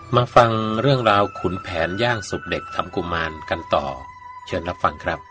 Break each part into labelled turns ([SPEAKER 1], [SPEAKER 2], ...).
[SPEAKER 1] มาฟังเรื่องราวขุนแผนย่างศพเด็กทำกุมารกันต่อเชิญรับฟังครับ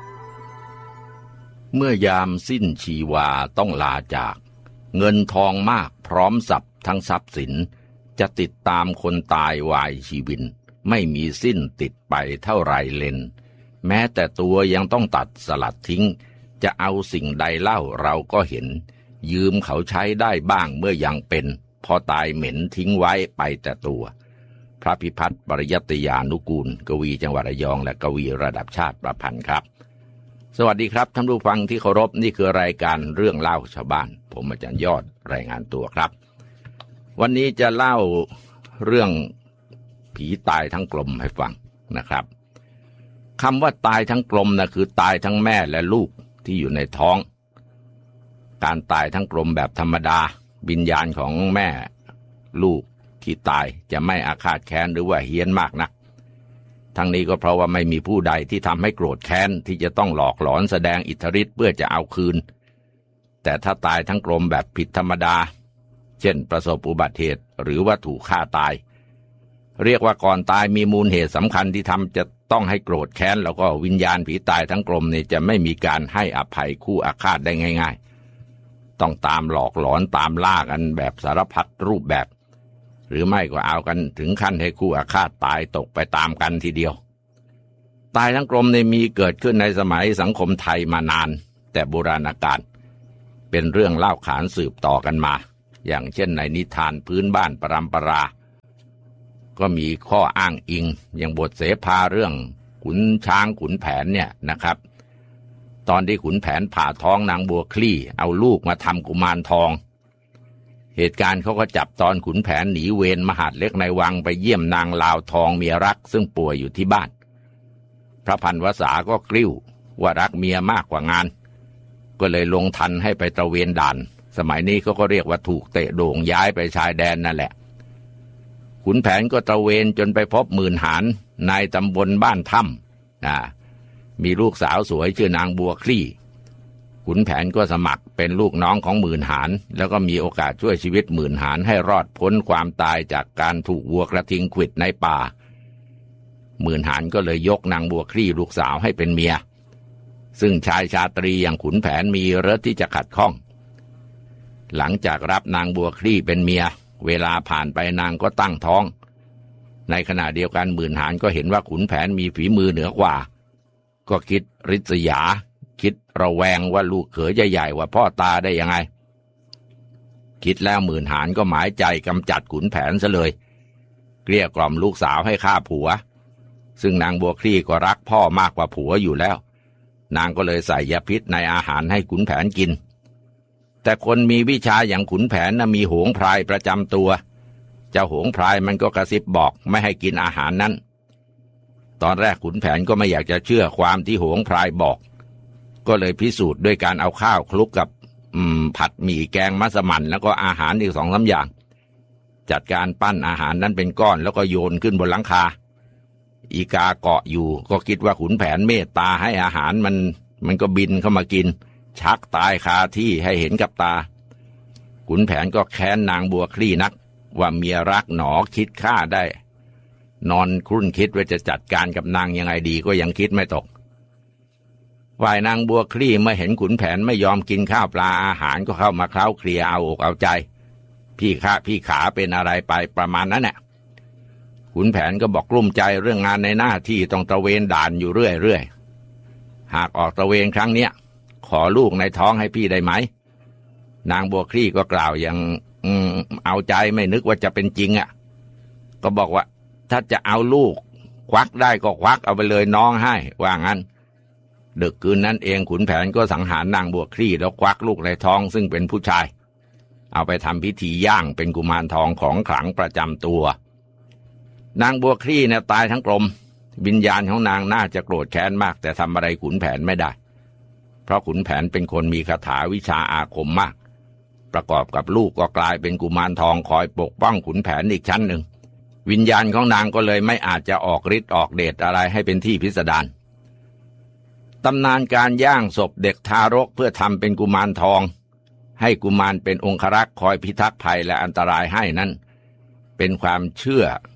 [SPEAKER 2] เมื่อยามสิ้นชีวาต้องลาจากเงินทองมากพร้อมทรัพย์ทั้งทรัพย์สินจะติดตามคนตายวายชีวินไม่มีสิ้นติดไปเท่าไรเล่นแม้แต่ตัวยังต้องตัดสลัดทิ้งจะเอาสิ่งใดเล่าเราก็เห็นยืมเขาใช้ได้บ้างเมื่อยังเป็นพอตายเหม็นทิ้งไว้ไปแต่ตัวพระพิพัฒน์ปริยัติยานุกูลกวีจังหวัดระยองและกวีระดับชาติประพันธ์ครับสวัสดีครับท่านผู้ฟังที่เคารพนี่คือรายการเรื่องเล่าชาวบ้านผมอาจารย์ยอดรายงานตัวครับวันนี้จะเล่าเรื่องผีตายทั้งกลมให้ฟังนะครับคำว่าตายทั้งกลมนะคือตายทั้งแม่และลูกที่อยู่ในท้องการตายทั้งกลมแบบธรรมดาวิญญาณของแม่ลูกที่ตายจะไม่อาฆาตแค้นหรือว่าเฮี้ยนมากนักทั้งนี้ก็เพราะว่าไม่มีผู้ใดที่ทำให้โกรธแค้นที่จะต้องหลอกหลอนแสดงอิทธิฤทธิ์เพื่อจะเอาคืนแต่ถ้าตายทั้งกลมแบบผิดธรรมดาเช่นประสบอุบัติเหตุหรือว่าถูกฆ่าตายเรียกว่าก่อนตายมีมูลเหตุสำคัญที่ทำจะต้องให้โกรธแค้นแล้วก็วิญญาณผีตายทั้งกลมเนี่ยจะไม่มีการให้อภัยคู่อาฆาตได้ง่ายๆต้องตามหลอกหลอนตามล่ากันแบบสารพัดรูปแบบหรือไม่ก็เอากันถึงขั้นให้คู่อาฆาตตายตกไปตามกันทีเดียวตายทั้งกลมเนี่ยมีเกิดขึ้นในสมัยสังคมไทยมานานแต่โบราณกาลเป็นเรื่องเล่าขานสืบต่อกันมาอย่างเช่นในนิทานพื้นบ้านปรำปราก็มีข้ออ้างอิงอย่างบทเสภาเรื่องขุนช้างขุนแผนเนี่ยนะครับตอนที่ขุนแผนผ่าท้องนางบัวคลี่เอาลูกมาทำกุมารทองเหตุการณ์เขาก็จับตอนขุนแผนหนีเวรมหาดเล็กในวังไปเยี่ยมนางลาวทองเมียรักซึ่งป่วยอยู่ที่บ้านพระพันวษาก็กลิ้วว่ารักเมียมากกว่างานก็เลยลงทันให้ไปตระเวนด่านสมัยนี้เขาก็เรียกว่าถูกเตะโด่งย้ายไปชายแดนนั่นแหละขุนแผนก็ตระเวนจนไปพบหมื่นหารนายตำบลบ้านถ้ำมีลูกสาวสวยชื่อนางบัวคลี่ขุนแผนก็สมัครเป็นลูกน้องของหมื่นหารแล้วก็มีโอกาสช่วยชีวิตหมื่นหารให้รอดพ้นความตายจากการถูกวัวกระทิงขวิดในป่าหมื่นหารก็เลยยกนางบัวคลี่ลูกสาวให้เป็นเมียซึ่งชายชาตรีอย่างขุนแผนมีเรื่องที่จะขัดข้องหลังจากรับนางบัวคลี่เป็นเมียเวลาผ่านไปนางก็ตั้งท้องในขณะเดียวกันหมื่นหารก็เห็นว่าขุนแผนมีฝีมือเหนือกว่าก็คิดริษยาคิดระแวงว่าลูกเขยจะใหญ่กว่าพ่อตาได้ยังไงคิดแล้วหมื่นหารก็หมายใจกำจัดขุนแผนซะเลยเกลี้ยกล่อมลูกสาวให้ฆ่าผัวซึ่งนางบัวคลี่ก็รักพ่อมากกว่าผัวอยู่แล้วนางก็เลยใส่ยาพิษในอาหารให้ขุนแผนกินแต่คนมีวิชาอย่างขุนแผนมีโหงพรายประจำตัวเจ้าโหงพรายมันก็กระซิบบอกไม่ให้กินอาหารนั้นตอนแรกขุนแผนก็ไม่อยากจะเชื่อความที่โหงพรายบอกก็เลยพิสูจน์ด้วยการเอาข้าวคลุกกับผัดหมี่แกงมัสมั่นแล้วก็อาหารอีก2-3อย่างจัดการปั้นอาหารนั้นเป็นก้อนแล้วก็โยนขึ้นบนหลังคาอีกาเกาะอยู่ก็คิดว่าขุนแผนเมตตาให้อาหารมันก็บินเข้ามากินชักตายคาที่ให้เห็นกับตาขุนแผนก็แค้นนางบัวคลี่นักว่าเมียรักหนอคิดฆ่าได้นอนครุ่นคิดว่าจะจัดการกับนางยังไงดีก็ยังคิดไม่ตกฝ่ายนางบัวคลี่เมื่อเห็นขุนแผนไม่ยอมกินข้าวปลาอาหารก็เข้ามาเคล้าเคลียเอาอกเอาใจพี่ขาเป็นอะไรไปประมาณนั้นแหละขุนแผนก็บอกกลุ้มใจเรื่องงานในหน้าที่ต้องตระเวนด่านอยู่เรื่อยหากออกตระเวนครั้งเนี้ยขอลูกในท้องให้พี่ได้ไหมนางบัวคลี่ก็กล่าวอย่างเอาใจไม่นึกว่าจะเป็นจริงก็บอกว่าถ้าจะเอาลูกควักได้ก็ควักเอาไปเลยน้องให้ว่างั้นดึกคืนนั้นเองขุนแผนก็สังหารนางบัวคลี่แล้วควักลูกในท้องซึ่งเป็นผู้ชายเอาไปทำพิธีย่างเป็นกุมารทองของขลังประจำตัวนางบัวคลี่เนี่ยตายทั้งกลมวิญญาณของนางน่าจะโกรธแค้นมากแต่ทำอะไรขุนแผนไม่ได้เพราะขุนแผนเป็นคนมีคาถาวิชาอาคมมากประกอบกับลูกก็กลายเป็นกุมารทองคอยปกป้องขุนแผนอีกชั้นหนึ่งวิญญาณของนางก็เลยไม่อาจจะออกฤทธิ์ออกเดชอะไรให้เป็นที่พิสดารตำนานการย่างศพเด็กทารกเพื่อทำเป็นกุมารทองให้กุมารเป็นองครักษ์คอยพิทักษ์ภัยและอันตรายให้นั้นเป็นความเชื่อ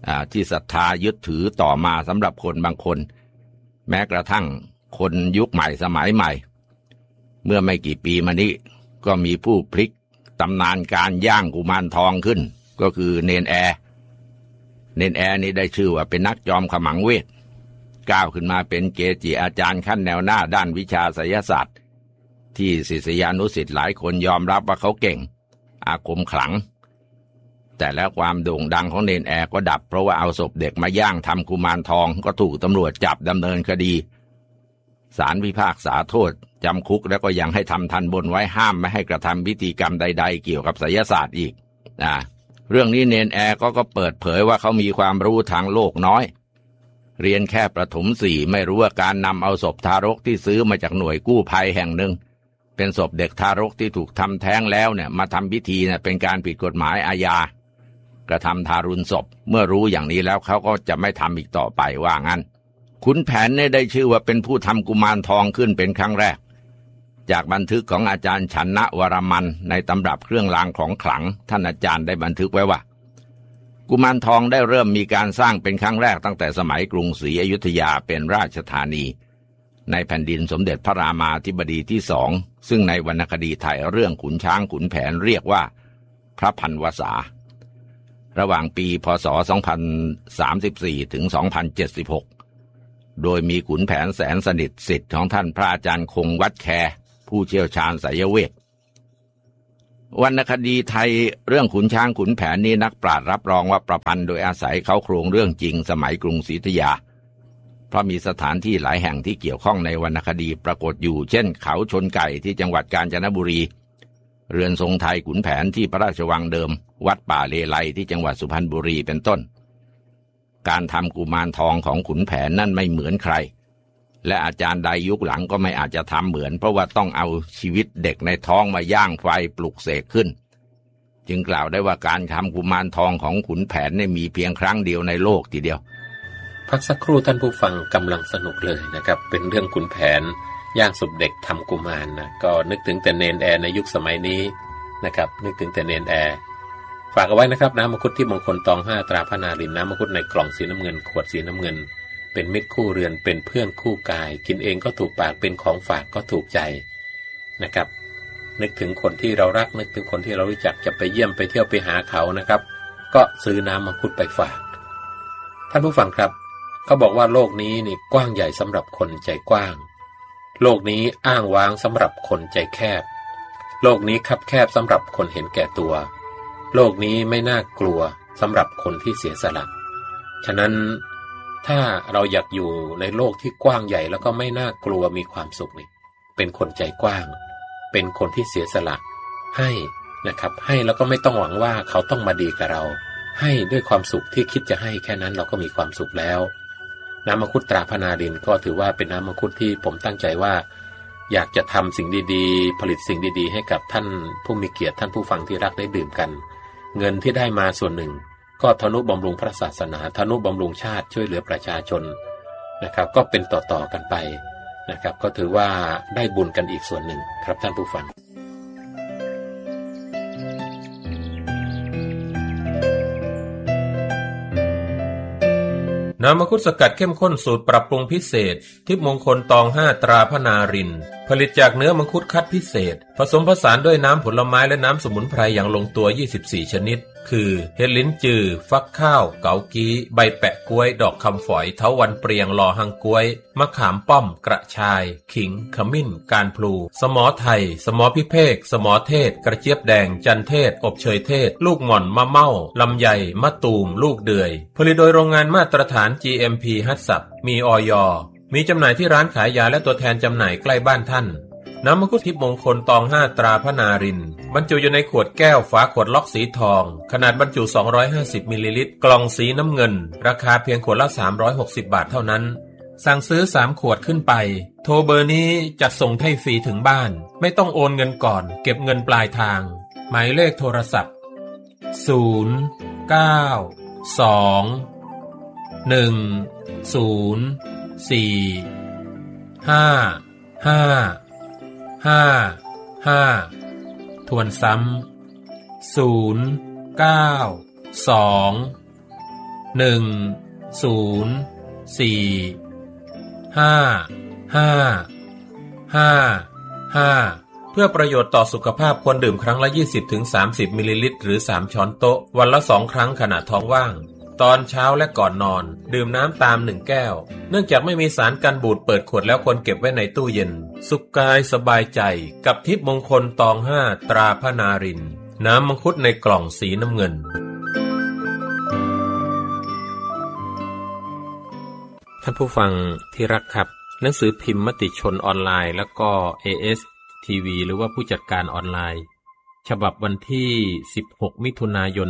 [SPEAKER 2] ที่ศรัทธายึดถือต่อมาสำหรับคนบางคนแม้กระทั่งคนยุคใหม่สมัยใหม่เมื่อไม่กี่ปีมานี้ก็มีผู้พลิกตำนานการย่างกุมารทองขึ้นก็คือเนนแอร์นี่ได้ชื่อว่าเป็นนักจอมขมังเวทก้าวขึ้นมาเป็นเกจิอาจารย์ขั้นแนวหน้าด้านวิชาไสยศาสตร์ที่ศิษยานุศิษย์หลายคนยอมรับว่าเขาเก่งอาคมขลังแต่แล้วความโด่งดังของเนนแอร์ก็ดับเพราะว่าเอาศพเด็กมาย่างทำกุมารทองก็ถูกตำรวจจับดำเนินคดีศาลพิพากษาโทษจำคุกแล้วก็ยังให้ทำทันบนไว้ห้ามไม่ให้กระทำพิธีกรรมใดๆเกี่ยวกับไสยศาสตร์อีกเรื่องนี้เนนแอร์ก็เปิดเผยว่าเขามีความรู้ทางโลกน้อยเรียนแค่ประถม4ไม่รู้ว่าการนำเอาศพทารกที่ซื้อมาจากหน่วยกู้ภัยแห่งหนึ่งเป็นศพเด็กทารกที่ถูกทำแท้งแล้วเนี่ยมาทำพิธีเนี่ยเป็นการผิดกฎหมายอาญากระทำทารุณศพเมื่อรู้อย่างนี้แล้วเขาก็จะไม่ทำอีกต่อไปว่างั้นขุนแผนเนี่ยได้ชื่อว่าเป็นผู้ทำกุมารทองขึ้นเป็นครั้งแรกจากบันทึกของอาจารย์ฉันนะวรมันในตำรับเครื่องรางของขลังท่านอาจารย์ได้บันทึกไว้ว่ากุมารทองได้เริ่มมีการสร้างเป็นครั้งแรกตั้งแต่สมัยกรุงศรีอยุธยาเป็นราชธานีในแผ่นดินสมเด็จพระรามาธิบดีที่2ซึ่งในวรรณคดีไทยเรื่องขุนช้างขุนแผนเรียกว่าพระพันวษาระหว่างปีพ.ศ. 2034 ถึง 2076 โดยมีขุนแผนแสนสนิทศิษย์ของท่านพระอาจารย์คงวัดแคผู้เชี่ยวชาญไสยเวทวรรณคดีไทยเรื่องขุนช้างขุนแผนนี้นักปราชญ์รับรองว่าประพันธ์โดยอาศัยเขาโครงเรื่องจริงสมัยกรุงศรีอยุธยาเพราะมีสถานที่หลายแห่งที่เกี่ยวข้องในวรรณคดีปรากฏอยู่เช่นเขาชนไก่ที่จังหวัดกาญจนบุรีเรือนทรงไทยขุนแผนที่พระราชวังเดิมวัดป่าเลไลที่จังหวัดสุพรรณบุรีเป็นต้นการทำกุมารทองของขุนแผนนั่นไม่เหมือนใครและอาจารย์ใดยุคหลังก็ไม่อาจจะทำเหมือนเพราะว่าต้องเอาชีวิตเด็กในท้องมาย่างไฟปลุกเสกขึ้นจึงกล่าวได้ว่าการทำกุมารทองของขุนแผนเนี่ยมีเพียงครั้งเดียวในโลกทีเดียว
[SPEAKER 1] พักสักครู่ท่านผู้ฟังกำลังสนุกเลยนะครับเป็นเรื่องขุนแผนย่างศพเด็กทำกุมารนะก็นึกถึงแต่เนนแอร์ในยุคสมัยนี้นะครับนึกถึงแต่เนนแอร์ฝากเอาไว้นะครับน้ำมังคุดที่มงคลตอง5ตราพระนารินน้ำมังคุดในกล่องสีน้ำเงินขวดสีน้ำเงินเป็นมิตรคู่เรือนเป็นเพื่อนคู่กายกินเองก็ถูกปากเป็นของฝากก็ถูกใจนะครับนึกถึงคนที่เรารักนึกถึงคนที่เรารู้จักจะไปเยี่ยมไปเที่ยวไปหาเขานะครับก็ซื้อน้ำมังคุดไปฝากท่านผู้ฟังครับเขาบอกว่าโลกนี้นี่กว้างใหญ่สำหรับคนใจกว้างโลกนี้อ้างว้างสำหรับคนใจแคบโลกนี้คับแคบสำหรับคนเห็นแก่ตัวโลกนี้ไม่น่ากลัวสำหรับคนที่เสียสละฉะนั้นถ้าเราอยากอยู่ในโลกที่กว้างใหญ่แล้วก็ไม่น่ากลัวมีความสุขนี่เป็นคนใจกว้างเป็นคนที่เสียสละให้นะครับให้แล้วก็ไม่ต้องหวังว่าเขาต้องมาดีกับเราให้ด้วยความสุขที่คิดจะให้แค่นั้นเราก็มีความสุขแล้วน้ำมังคุดตราพระนารินก็ถือว่าเป็นน้ำมังคุดที่ผมตั้งใจว่าอยากจะทำสิ่งดีๆผลิตสิ่งดีๆให้กับท่านผู้มีเกียรติท่านผู้ฟังที่รักได้ดื่มกันเงินที่ได้มาส่วนหนึ่งก็ทนุบำรุงพระศาสนาทนุบำรุงชาติช่วยเหลือประชาชนนะครับก็เป็นต่อๆกันไปนะครับก็ถือว่าได้บุญกันอีกส่วนหนึ่งครับท่านผู้ฟังน้ำมังคุดสกัดเข้มข้นสูตรปรับปรุงพิเศษทิพย์มงคลตอง5ตราพระนารินผลิตจากเนื้อมังคุดคัดพิเศษผสมผสานด้วยน้ำผลไม้และน้ำสมุนไพรอย่างลงตัว24ชนิดคือเห็ดลิ้นจือฟักข้าวเกากี้ใบแปะกล้วยดอกคำฝอยเถาวัลย์เปรียงลอหังกล้วยมะขามป้อมกระชายขิงขมิ้นการพลูสมอไทยสมอพิเภกสมอเทศกระเจี๊ยบแดงจันเทศอบเชยเทศลูกหม่อนมะเม่าลำไยมะตูมลูกเดือยผลิตโดยโรงงานมาตรฐาน GMP ฮัตสับมีอย.มีจำหน่ายที่ร้านขายยาและตัวแทนจำหน่ายใกล้บ้านท่านน้ำมังคุดทิพย์มงคลตอง5ตราพระนารินบรรจุอยู่ในขวดแก้วฝาขวดล็อกสีทองขนาดบรรจุ250มิลลิลิตรกล่องสีน้ำเงินราคาเพียงขวดละ360บาทเท่านั้นสั่งซื้อ3ขวดขึ้นไปโทรเบอร์นี้จัดส่งให้ฟรีถึงบ้านไม่ต้องโอนเงินก่อนเก็บเงินปลายทางหมายเลขโทรศัพท์0 9 2 1 0 4 5 5 5 ทวนซ้ำ0 9 2 เพื่อประโยชน์ต่อสุขภาพควรดื่มครั้งละ 20-30 มิลลิลิตรหรือ3ช้อนโต๊ะวันละ2ครั้งขณะท้องว่างตอนเช้าและก่อนนอนดื่มน้ำตาม1แก้วเนื่องจากไม่มีสารกันบูดเปิดขวดแล้วควรเก็บไว้ในตู้เย็นสุขกายสบายใจกับทิพย์มงคลตอง5ตราพระนารินทร์น้ำมังคุดในกล่องสีน้ำเงินท่านผู้ฟังที่รักครับหนังสือพิมพ์มติชนออนไลน์แล้วก็ AS TV หรือว่าผู้จัดการออนไลน์ฉบับวันที่16มิถุนายน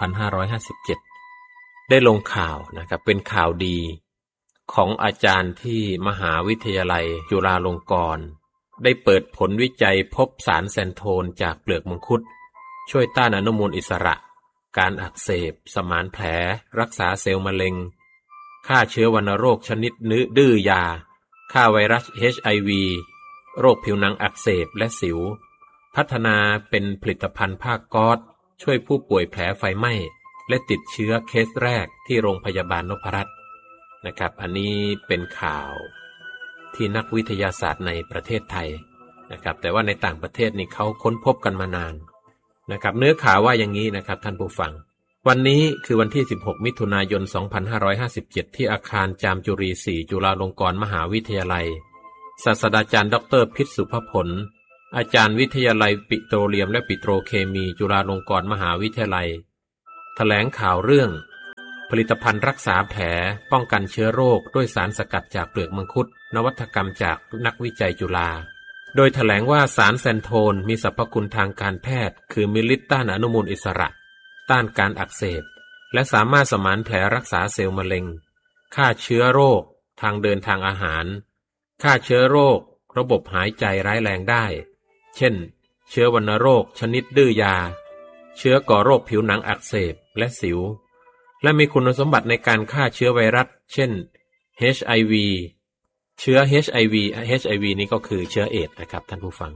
[SPEAKER 1] 2557ได้ลงข่าวนะครับเป็นข่าวดีของอาจารย์ที่มหาวิทยาลัยจุฬาลงกรณ์ได้เปิดผลวิจัยพบสารแซนโทนจากเปลือกมังคุดช่วยต้านอนุมูลอิสระการอักเสบสมานแผลรักษาเซลล์มะเร็งฆ่าเชื้อวัณโรคชนิดดื้อยาฆ่าไวรัส HIV โรคผิวหนังอักเสบและสิวพัฒนาเป็นผลิตภัณฑ์ผ้าก๊อซช่วยผู้ป่วยแผลไฟไหม้และติดเชื้อเคสแรกที่โรงพยาบาลนพรัตน์นะครับอันนี้เป็นข่าวที่นักวิทยาศาสตร์ในประเทศไทยนะครับแต่ว่าในต่างประเทศนี่เขาค้นพบกันมานานนะครับเนื้อข่าวว่าอย่างนี้นะครับท่านผู้ฟังวันนี้คือวันที่16มิถุนายน2557ที่อาคารจามจุรี4จุฬาลงกรณ์มหาวิทยาลัยศาสตราจารย์ดร.พิษสุภพลอาจารย์วิทยาลัยปิโตรเลียมและปิโตรเคมีจุฬาลงกรณ์มหาวิทยาลัยแถลงข่าวเรื่องผลิตภัณฑ์รักษาแผลป้องกันเชื้อโรคด้วยสารสกัดจากเปลือกมังคุดนวัตกรรมจากนักวิจัยจุฬาโดยแถลงว่าสารแซนโทนมีสรรพคุณทางการแพทย์คือมีฤทธิ์ต้านอนุมูลอิสระต้านการอักเสบและสามารถสมานแผลรักษาเซลล์มะเร็งฆ่าเชื้อโรคทางเดินทางอาหารฆ่าเชื้อโรคระบบหายใจร้ายแรงได้เช่นเชื้อวัณโรคชนิดดื้อยาเชื้อก่อโรคผิวหนังอักเสบและสิวและมีคุณสมบัติในการฆ่าเชื้อไวรัสเช่น HIV เชื้อ HIV นี่ก็คือเชื้อเอดส์นะครับท่านผู้ฟัง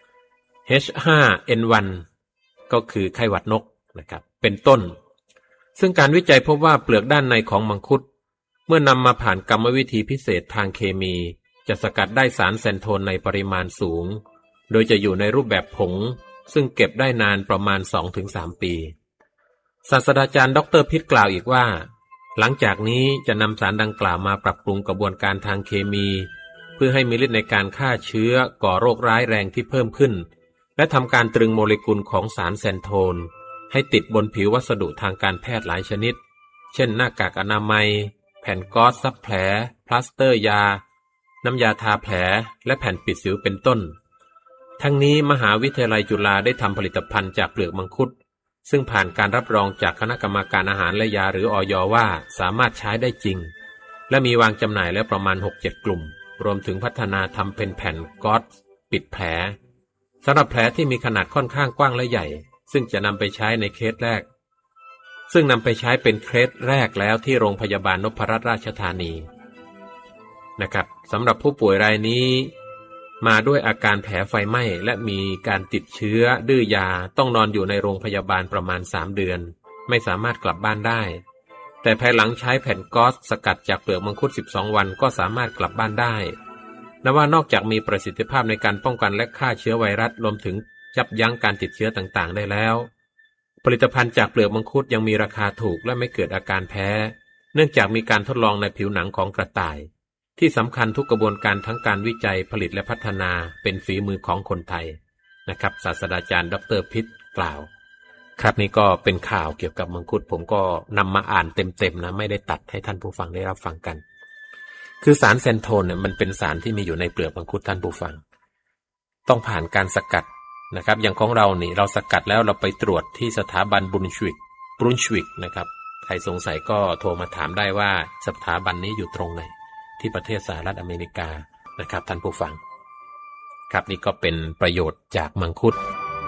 [SPEAKER 1] H5N1 ก็คือไข้หวัดนกนะครับเป็นต้นซึ่งการวิจัยพบว่าเปลือกด้านในของมังคุดเมื่อนำมาผ่านกรรมวิธีพิเศษทางเคมีจะสกัดได้สารแซนโทนในปริมาณสูงโดยจะอยู่ในรูปแบบผงซึ่งเก็บได้นานประมาณ 2-3 ปีศาสตราจารย์ดร.พิษกล่าวอีกว่าหลังจากนี้จะนำสารดังกล่าวมาปรับปรุงกระบวนการทางเคมีเพื่อให้มีฤทธิ์ในการฆ่าเชื้อก่อโรคร้ายแรงที่เพิ่มขึ้นและทำการตรึงโมเลกุลของสารแซนโทนให้ติดบนผิววัสดุทางการแพทย์หลายชนิดเช่นหน้ากากอนามัยแผ่นก๊อซซับแผลพลาสเตอร์ยาน้ำยาทาแผลและแผ่นปิดสิวเป็นต้นทั้งนี้มหาวิทยาลัยจุฬาได้ทำผลิตภัณฑ์จากเปลือกมังคุดซึ่งผ่านการรับรองจากคณะกรรมการอาหารและยาหรืออย.ว่าสามารถใช้ได้จริงและมีวางจำหน่ายแล้วประมาณ 6-7 กลุ่มรวมถึงพัฒนาทำเป็นแผ่นก๊อซปิดแผลสำหรับแผลที่มีขนาดค่อนข้างกว้างและใหญ่ซึ่งจะนำไปใช้ในเคสแรกซึ่งนำไปใช้เป็นเคสแรกแล้วที่โรงพยาบาลนพรัตน์ราชธานีนะครับสำหรับผู้ป่วยรายนี้มาด้วยอาการแผลไฟไหม้และมีการติดเชื้อดื้อยาต้องนอนอยู่ในโรงพยาบาลประมาณ3 เดือนไม่สามารถกลับบ้านได้แต่ภายหลังใช้แผ่นก๊อซสกัดจากเปลือกมังคุด12 วันก็สามารถกลับบ้านได้นับว่านอกจากมีประสิทธิภาพในการป้องกันและฆ่าเชื้อไวรัสรวมถึงยับยั้งการติดเชื้อต่างๆได้แล้วผลิตภัณฑ์จากเปลือกมังคุดยังมีราคาถูกและไม่เกิดอาการแพ้เนื่องจากมีการทดลองในผิวหนังของกระต่ายที่สำคัญทุกกระบวนการทั้งการวิจัยผลิตและพัฒนาเป็นฝีมือของคนไทยนะครับศาสตราจารย์ดร.พิษกล่าวครับนี่ก็เป็นข่าวเกี่ยวกับมังคุดผมก็นำมาอ่านเต็มๆนะไม่ได้ตัดให้ท่านผู้ฟังได้รับฟังกันคือสารแซนโทนเนี่ยมันเป็นสารที่มีอยู่ในเปลือกมังคุดท่านผู้ฟังต้องผ่านการสกัดนะครับอย่างของเรานี่เราสกัดแล้วเราไปตรวจที่สถาบันบรุนชวิกนะครับใครสงสัยก็โทรมาถามได้ว่าสถาบันนี้อยู่ตรงไหนที่ประเทศสหรัฐอเมริกานะครับท่านผู้ฟังครับนี่ก็เป็นประโยชน์จากมังคุด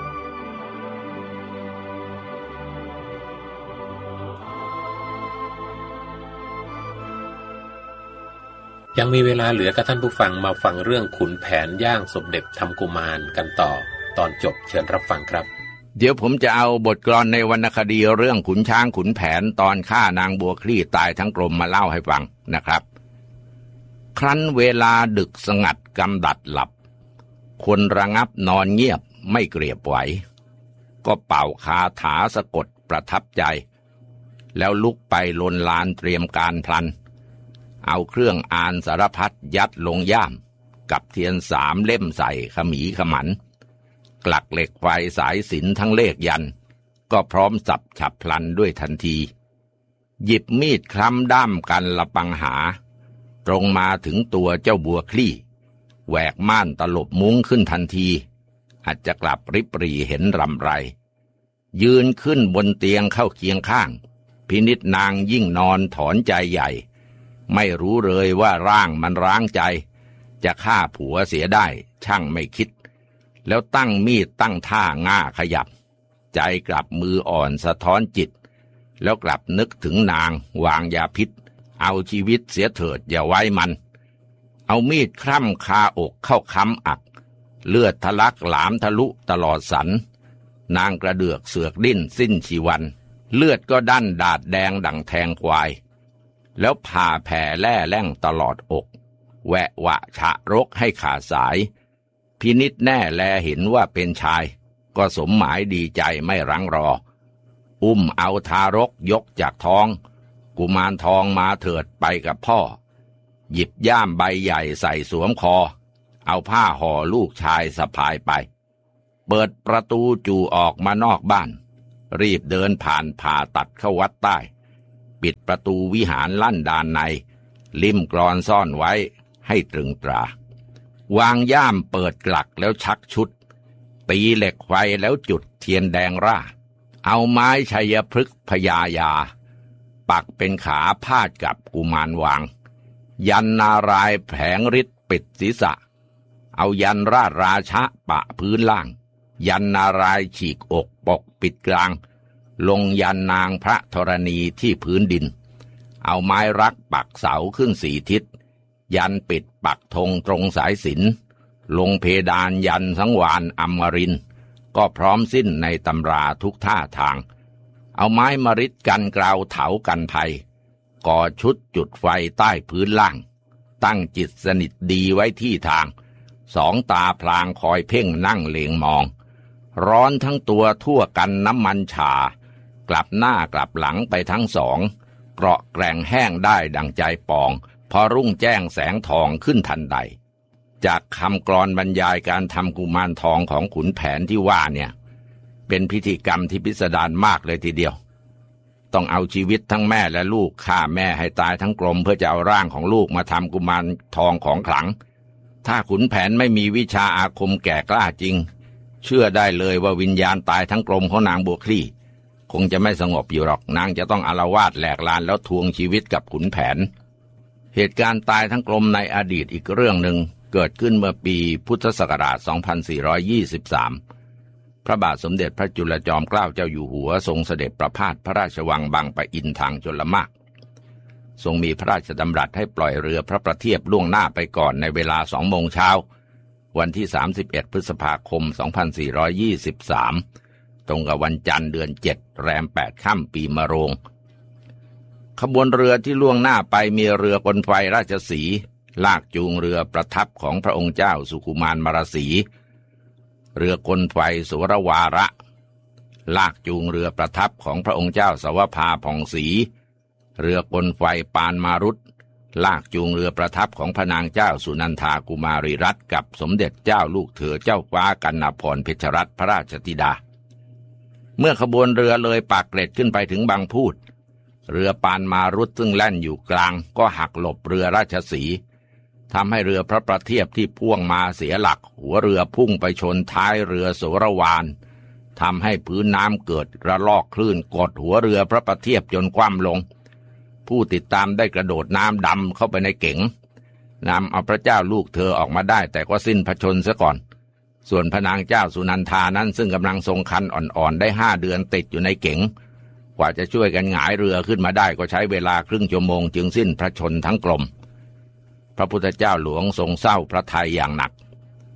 [SPEAKER 1] ยังมีเวลาเหลือกับท่านผู้ฟังมาฟังเรื่องขุนแผนย่างศพเด็กทำกุมารกันต่อตอนจบเชิญรับฟังครับ
[SPEAKER 2] เดี๋ยวผมจะเอาบทกลอนในวรรณคดีเรื่องขุนช้างขุนแผนตอนฆ่านางบัวคลี่ตายทั้งกลมมาเล่าให้ฟังนะครับครั้นเวลาดึกสงัดกำดัดหลับคนระงับนอนเงียบไม่เกรียบไหวก็เป่าคาถาสะกดประทับใจแล้วลุกไปลนลานเตรียมการพลันเอาเครื่องอานสารพัดยัดลงย่ามกับเทียน3 เล่มใส่ขมีขมันกลักเหล็กไฟสายสิญจน์ทั้งเลขยันก็พร้อมสับฉับพลันด้วยทันทีหยิบมีดคล้ำด้ามกันละปังหาตรงมาถึงตัวเจ้าบัวคลี่แหวกม่านตลบมุ้งขึ้นทันทีอาจจะกลับริบหรี่เห็นรำไรยืนขึ้นบนเตียงเข้าเคียงข้างพินิจนางยิ่งนอนถอนใจใหญ่ไม่รู้เลยว่าร่างมันร้างใจจะฆ่าผัวเสียได้ช่างไม่คิดแล้วตั้งมีดตั้งท่าง่าขยับใจกลับมืออ่อนสะท้อนจิตแล้วกลับนึกถึงนางวางยาพิษเอาชีวิตเสียเถิดอย่าไว้มันเอามีดคร่ำคาอกเข้าค้ำอักเลือดทะลักหลามทะลุตลอดสันนางกระเดือกเสือกดิ้นสิ้นชีวันเลือดก็ดั้นดาดแดงดั่งแทงควายแล้วผ่าแผ่แล่แล่งตลอดอกแหวะวะฉะรกให้ขาดสายพินิจแน่แลเห็นว่าเป็นชายก็สมหมายดีใจไม่รั้งรออุ้มเอาทารกยกจากท้องกุมารทองมาเถิดไปกับพ่อหยิบย่ามใบใหญ่ใส่สวมคอเอาผ้าห่อลูกชายสะพายไปเปิดประตูจู่ออกมานอกบ้านรีบเดินผ่านผ่าตัดเข้าวัดใต้ปิดประตูวิหารลั่นด้านในลิ่มกลอนซ่อนไว้ให้ตรึงตราวางย่ามเปิดกลักแล้วชักชุดตีเหล็กไฟแล้วจุดเทียนแดงร่าเอาไม้ชัยพฤกษ์พญายาปักเป็นขาพาดกับกุมารวางยันนารายแผงฤทธิ์ปิดศีรษะเอายันราชราชะปะพื้นล่างยันนารายฉีกอกปกปิดกลางลงยันนางพระธรณีที่พื้นดินเอาไม้รักปักเสาขึ้น4 ทิศยันปิดปักธงตรงสายสิญจน์ลงเพดานยันสังวานอมรินทร์ก็พร้อมสิ้นในตำราทุกท่าทางเอาไม้มฤตกันกราวเถากันภัยก่อชุดจุดไฟใต้พื้นล่างตั้งจิตสนิทดีไว้ที่ทาง2 ตาพลางคอยเพ่งนั่งเลงมองร้อนทั้งตัวทั่วกันน้ำมันฉากลับหน้ากลับหลังไปทั้ง2เกราะแกร่งแห้งได้ดังใจปองพอรุ่งแจ้งแสงทองขึ้นทันใดจากคำกลอนบรรยายการทำกุมารทองของขุนแผนที่ว่าเนี่ยเป็นพิธีกรรมที่พิสดารมากเลยทีเดียวต้องเอาชีวิตทั้งแม่และลูกฆ่าแม่ให้ตายทั้งกลมเพื่อจะเอาร่างของลูกมาทำกุมารทองของขลังถ้าขุนแผนไม่มีวิชาอาคมแก่กล้าจริงเชื่อได้เลยว่าวิญญาณตายทั้งกลมของนางบัวคลี่คงจะไม่สงบอยู่หรอกนางจะต้องอาละวาดแหลกลานแล้วทวงชีวิตกับขุนแผนเหตุการณ์ตายทั้งกลมในอดีตอีกเรื่องหนึ่งเกิดขึ้นเมื่อปีพุทธศักราช 2423 พระบาทสมเด็จพระจุลจอมเกล้าเจ้าอยู่หัวทรงเสด็จประพาสพระราชวังบางปะอินทางชลมารทรงมีพระราชดำรัสให้ปล่อยเรือพระประเทียบล่วงหน้าไปก่อนในเวลา 2 โมงเช้าวันที่ 31 พฤษภาคม 2423 ตรงกับวันจันทร์เดือน 7 แรม 8 ค่ำปีมะโรงขบวนเรือที่ล่วงหน้าไปมีเรือกลไฟราชสีห์ลากจูงเรือประทับของพระองค์เจ้าสุกุมารมรสีเรือกลไฟสุรวาระลากจูงเรือประทับของพระองค์เจ้าสวภาผ่องศรีเรือกลไฟปานมารุตลากจูงเรือประทับของพระนางเจ้าสุนันทากุมารีรัตน์กับสมเด็จเจ้าลูกเธอเจ้าฟ้ากนพรเพชรรัตน์พระราชธิดาเมื่อขบวนเรือเลยปากเกร็ดขึ้นไปถึงบางพูดเรือปานมารุตซึ่งแล่นอยู่กลางก็หักหลบเรือราชสีห์ทำให้เรือพระประเทียบที่พ่วงมาเสียหลักหัวเรือพุ่งไปชนท้ายเรือโสรวาลทำให้พื้นน้ำเกิดระลอกคลื่นกดหัวเรือพระประเทียบจนคว่ำลงผู้ติดตามได้กระโดดน้ำดำเข้าไปในเก๋งนำเอาพระเจ้าลูกเธอออกมาได้แต่ก็สิ้นพระชนม์ซะก่อนส่วนพระนางเจ้าสุนันทานั้นซึ่งกำลังทรงครรภ์อ่อนๆได้5 เดือนติดอยู่ในเก๋งกว่าจะช่วยกันหงายเรือขึ้นมาได้ก็ใช้เวลาครึ่งชั่วโมงจึงสิ้นพระชนม์ทั้งกลมพระพุทธเจ้าหลวงทรงเศร้าพระทัยอย่างหนัก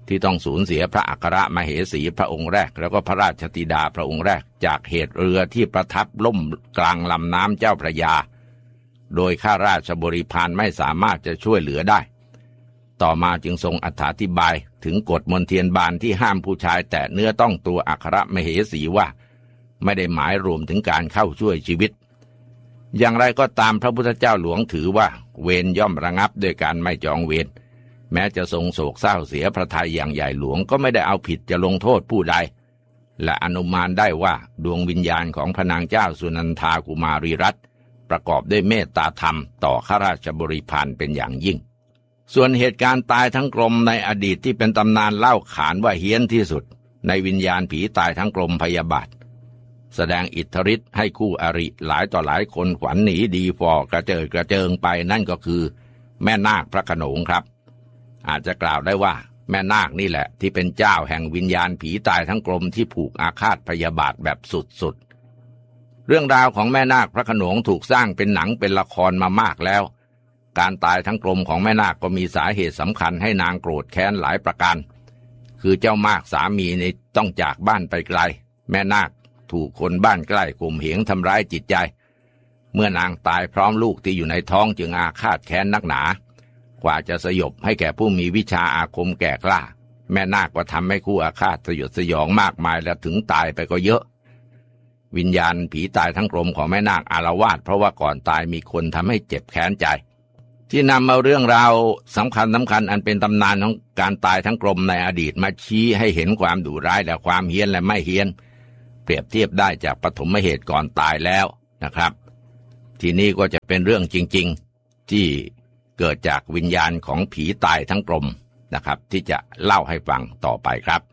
[SPEAKER 2] ที่ต้องสูญเสียพระอัครมเหสีพระองค์แรกแล้วก็พระราชธิดาพระองค์แรกจากเหตุเรือที่ประทับล่มกลางลำน้ำเจ้าพระยาโดยข้าราชบริพารไม่สามารถจะช่วยเหลือได้ต่อมาจึงทรงอธิบายถึงกฎมนเทียนบานที่ห้ามผู้ชายแตะเนื้อต้องตัวอัครมเหสีว่าไม่ได้หมายรวมถึงการเข้าช่วยชีวิตอย่างไรก็ตามพระพุทธเจ้าหลวงถือว่าเวรย่อมระงับด้วยการไม่จองเวรแม้จะทรงโศกเศร้าเสียพระทัยอย่างใหญ่หลวงก็ไม่ได้เอาผิดจะลงโทษผู้ใดและอนุมานได้ว่าดวงวิญญาณของพระนางเจ้าสุนันทากุมารีรัตน์ประกอบด้วยเมตตาธรรมต่อข้าราชบริพารเป็นอย่างยิ่งส่วนเหตุการณ์ตายทั้งกลมในอดีตที่เป็นตำนานเล่าขานว่าเฮี้ยนที่สุดในวิญญาณผีตายทั้งกลมพยาบาทแสดงอิทธิฤทธิ์ให้คู่อริหลายต่อหลายคนขวัญหนีดีฟอกระเจิดกระเจิงไปนั่นก็คือแม่นาคพระโขนงครับอาจจะกล่าวได้ว่าแม่นาคนี่แหละที่เป็นเจ้าแห่งวิญญาณผีตายทั้งกลมที่ผูกอาฆาตพยาบาทแบบสุดๆเรื่องราวของแม่นาคพระโขนงถูกสร้างเป็นหนังเป็นละครมามากแล้วการตายทั้งกลมของแม่นาคก็มีสาเหตุสำคัญให้นางโกรธแค้นหลายประการคือเจ้ามากสามีนี่ต้องจากบ้านไปไกลแม่นาคถูกคนบ้านใกล้ข่มเหงทำร้ายจิตใจเมื่อนางตายพร้อมลูกที่อยู่ในท้องจึงอาฆาตแค้นนักหนากว่าจะสยบให้แก่ผู้มีวิชาอาคมแก่กล้าแม่นาคก็ทำให้คู่อาฆาตสยดสยองมากมายและถึงตายไปก็เยอะวิญญาณผีตายทั้งกลมของแม่นาคอาละวาดเพราะว่าก่อนตายมีคนทำให้เจ็บแค้นใจที่นำเอาเรื่องราวสำคัญอันเป็นตำนานของการตายทั้งกลมในอดีตมาชี้ให้เห็นความดุร้ายและความเฮี้ยนและไม่เฮี้ยนเปรียบเทียบได้จากปฐมเหตุก่อนตายแล้วนะครับทีนี้ก็จะเป็นเรื่องจริงๆที่เกิดจากวิญญาณของผีตายทั้งกลมนะครับที่จะเล่าให้ฟังต่อไปครับ